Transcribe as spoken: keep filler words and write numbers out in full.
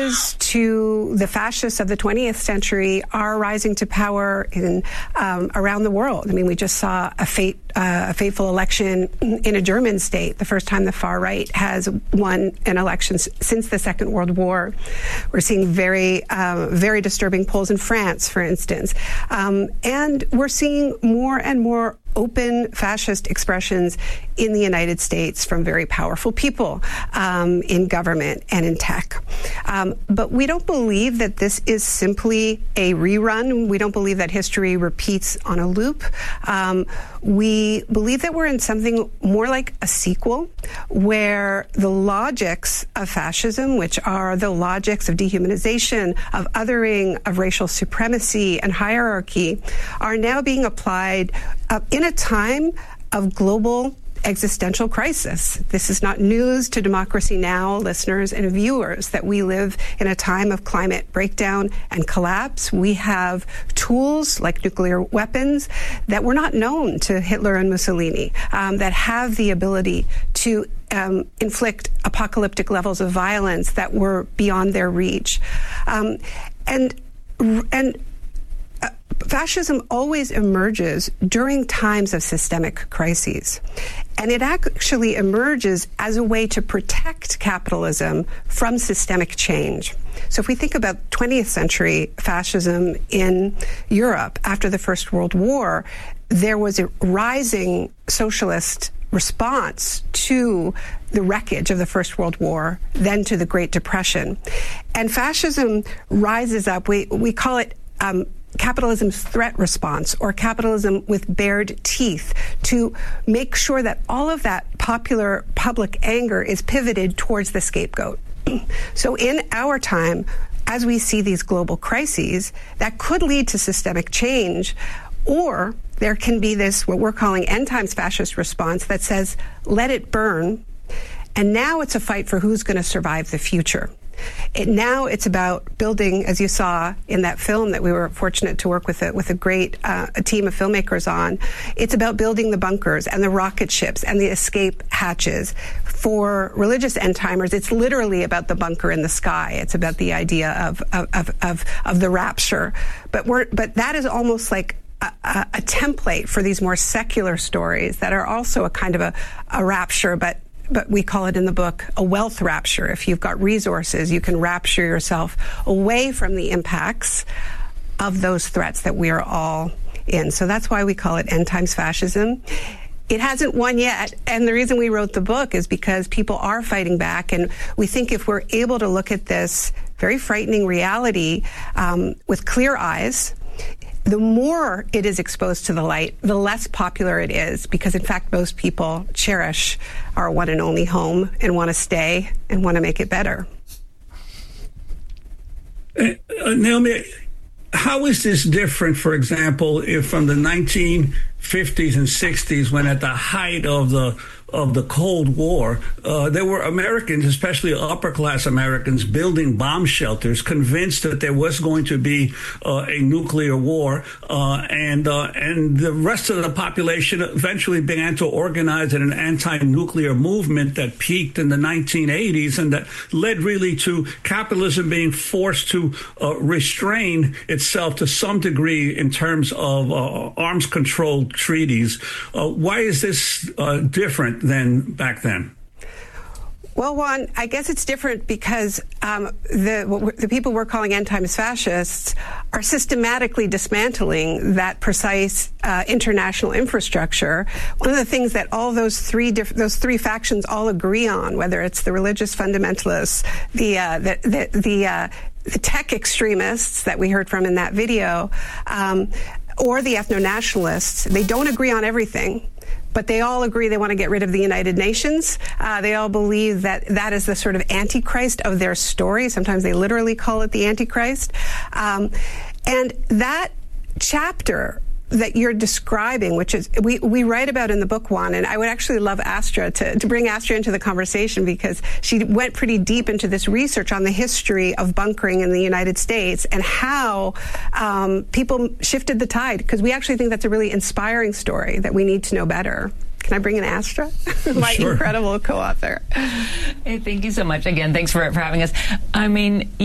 edges to the fascists of the twentieth century are rising to power in um, around the world. I mean, we just saw a fate, uh, a fateful election in a German state, the first time the far right has won an election since the Second World War. We're seeing very, uh, very disturbing polls in France, for instance. Um, and we're seeing more and more open fascist expressions in the United States from very powerful people um, in government and in tech. Um, but we don't believe that this is simply a rerun. We don't believe that history repeats on a loop. Um, we believe that we're in something more like a sequel, where the logics of fascism, which are the logics of dehumanization, of othering, of racial supremacy and hierarchy, are now being applied uh, in a time of global existential crisis. This is not news to Democracy Now! Listeners and viewers that we live in a time of climate breakdown and collapse. We have tools like nuclear weapons that were not known to Hitler and Mussolini, um, that have the ability to um, inflict apocalyptic levels of violence that were beyond their reach. Um, and and Uh, fascism always emerges during times of systemic crises. And it actually emerges as a way to protect capitalism from systemic change. So if we think about twentieth century fascism in Europe after the First World War, there was a rising socialist response to the wreckage of the First World War, then to the Great Depression. And fascism rises up. We, we call it um, capitalism's threat response, or capitalism with bared teeth, to make sure that all of that popular public anger is pivoted towards the scapegoat. So in our time, as we see these global crises, that could lead to systemic change, or there can be this, what we're calling end times fascist response, that says, let it burn. And now it's a fight for who's going to survive the future. It, now it's about building, as you saw in that film that we were fortunate to work with a, with a great uh, a team of filmmakers on. It's about building the bunkers and the rocket ships and the escape hatches. For religious end-timers, it's literally about the bunker in the sky. It's about the idea of of of, of, of the rapture. But we're but that is almost like A, a, a template for these more secular stories that are also a kind of a, a rapture, but but we call it in the book a wealth rapture. If you've got resources, you can rapture yourself away from the impacts of those threats that we are all in. So that's why we call it end times fascism. It hasn't won yet, and the reason we wrote the book is because people are fighting back, and we think if we're able to look at this very frightening reality um, with clear eyes, the more it is exposed to the light, the less popular it is, because in fact most people cherish our one and only home and want to stay and want to make it better. Uh, uh, Naomi, how is this different, for example, if from the nineteen fifties and sixties, when at the height of the of the Cold War, uh, there were Americans, especially upper-class Americans, building bomb shelters, convinced that there was going to be uh, a nuclear war, uh, and uh, and the rest of the population eventually began to organize in an anti-nuclear movement that peaked in the nineteen eighties, and that led really to capitalism being forced to uh, restrain itself to some degree in terms of uh, arms control treaties. Uh, why is this uh, different than back then? Well, Juan, I guess it's different because um, the what the people we're calling end times fascists are systematically dismantling that precise uh, international infrastructure. One of the things that all those three diff- those three factions all agree on, whether it's the religious fundamentalists, the uh, the the the, uh, the tech extremists that we heard from in that video, um, or the ethno-nationalists, they don't agree on everything. But they all agree they want to get rid of the United Nations. Uh, they all believe that that is the sort of antichrist of their story. Sometimes they literally call it the antichrist. Um, and that chapter that you're describing, which is we, we write about in the book, Juan, and I would actually love Astra to, to bring Astra into the conversation, because she went pretty deep into this research on the history of bunkering in the United States and how um, people shifted the tide, because we actually think that's a really inspiring story that we need to know better. Can I bring in Astra, my Sure. incredible co-author? Hey, thank you so much. Again, thanks for, for having us. I mean,